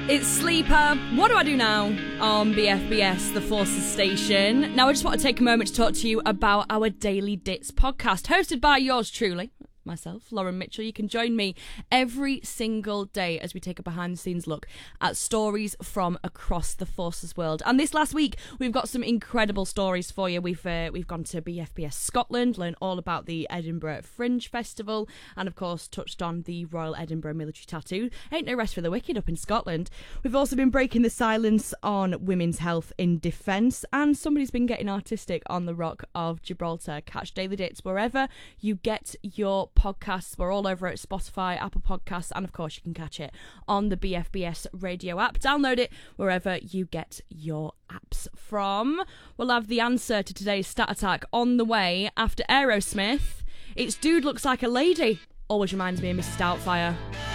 It's Sleeper. What do I do now? On BFBS, the Forces station. Now, I just want to take a moment to talk to you about our Daily Dits podcast, hosted by yours truly, myself, Lauren Mitchell. You can join me every single day as we take a behind-the-scenes look at stories from across the Forces world. And this last week, we've got some incredible stories for you. We've gone to BFBS Scotland, learned all about the Edinburgh Fringe Festival, and of course touched on the Royal Edinburgh Military Tattoo. Ain't no rest for the wicked up in Scotland. We've also been breaking the silence on women's health in defence, and somebody's been getting artistic on the Rock of Gibraltar. Catch Daily Dits wherever you get your podcasts. We're all over at Spotify, Apple Podcasts, and of course you can catch it on the BFBS radio app. Download it wherever you get your apps from. We'll have the answer to today's stat attack on the way after Aerosmith. It's Dude Looks Like a Lady. Always reminds me of Mrs. Doubtfire.